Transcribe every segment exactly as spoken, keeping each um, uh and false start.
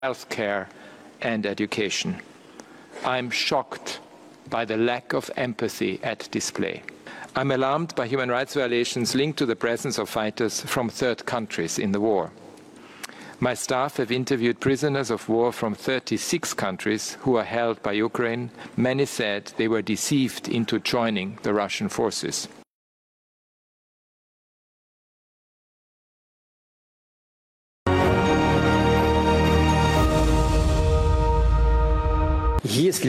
healthcare and education. I'm shocked by the lack of empathy at display. I'm alarmed by human rights violations linked to the presence of fighters from third countries in the war. My staff have interviewed prisoners of war from thirty-six countries who are held by Ukraine. Many said they were deceived into joining the Russian forces. If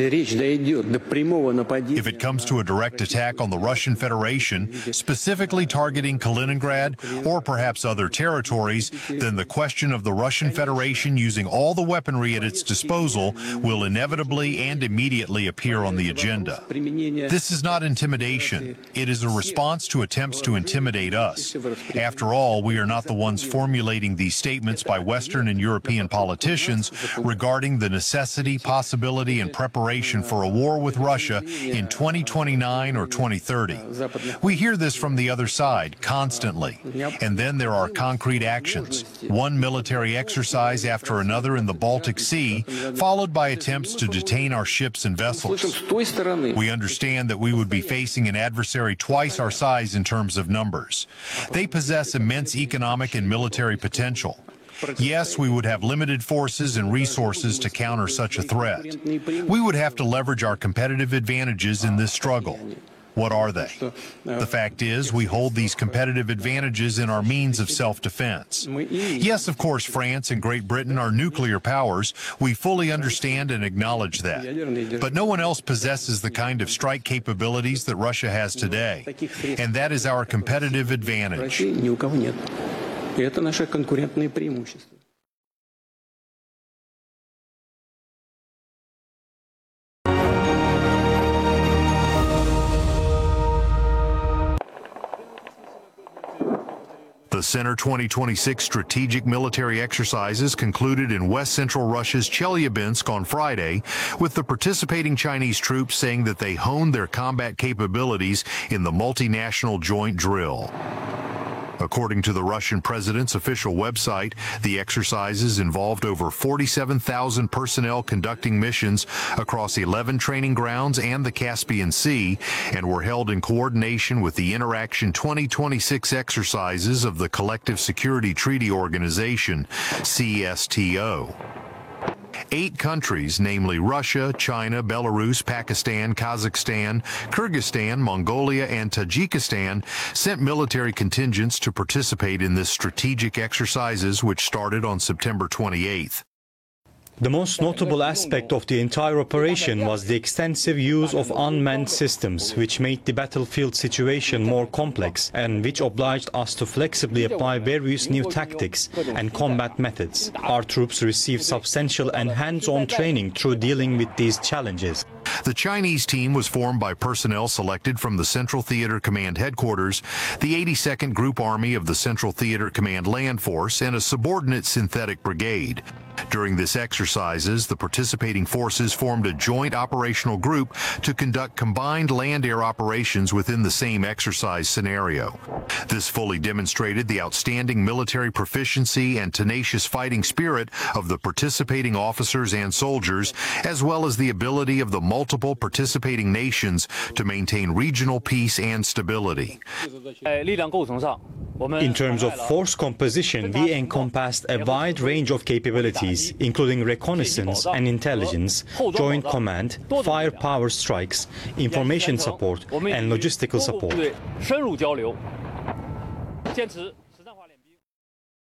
it comes to a direct attack on the Russian Federation, specifically targeting Kaliningrad or perhaps other territories, then the question of the Russian Federation using all the weaponry at its disposal will inevitably and immediately appear on the agenda. This is not intimidation. It is a response to attempts to intimidate us. After all, we are not the ones formulating these statements by Western and European politicians regarding the necessity, possibility, and preparation for a war with Russia in twenty twenty-nine or twenty thirty. We hear this from the other side constantly. And then there are concrete actions. One military exercise after another in the Baltic Sea, followed by attempts to detain our ships and vessels. We understand that we would be facing an adversary twice our size in terms of numbers. They possess immense economic and military potential. Yes, we would have limited forces and resources to counter such a threat. We would have to leverage our competitive advantages in this struggle. What are they? The fact is, we hold these competitive advantages in our means of self-defense. Yes, of course, France and Great Britain are nuclear powers. We fully understand and acknowledge that. But no one else possesses the kind of strike capabilities that Russia has today. And that is our competitive advantage. И это наше конкурентное преимущество. The Center twenty twenty-six strategic military exercises concluded in west central Russia's Chelyabinsk on Friday, with the participating Chinese troops saying that they honed their combat capabilities in the multinational joint drill. According to the Russian president's official website, the exercises involved over forty-seven thousand personnel conducting missions across eleven training grounds and the Caspian Sea, and were held in coordination with the Interaction twenty twenty-six exercises of the Collective Security Treaty Organization, C S T O. Eight countries, namely Russia, China, Belarus, Pakistan, Kazakhstan, Kyrgyzstan, Mongolia, and Tajikistan, sent military contingents to participate in this strategic exercises, which started on September twenty-eighth. The most notable aspect of the entire operation was the extensive use of unmanned systems, which made the battlefield situation more complex and which obliged us to flexibly apply various new tactics and combat methods. Our troops received substantial and hands-on training through dealing with these challenges. The Chinese team was formed by personnel selected from the Central Theater Command Headquarters, the eighty-second Group Army of the Central Theater Command Land Force, and a subordinate synthetic brigade. During this exercises, the participating forces formed a joint operational group to conduct combined land-air operations within the same exercise scenario. This fully demonstrated the outstanding military proficiency and tenacious fighting spirit of the participating officers and soldiers, as well as the ability of the multiple participating nations to maintain regional peace and stability. In terms of force composition, we encompassed a wide range of capabilities, including reconnaissance and intelligence, joint command, firepower strikes, information support, and logistical support.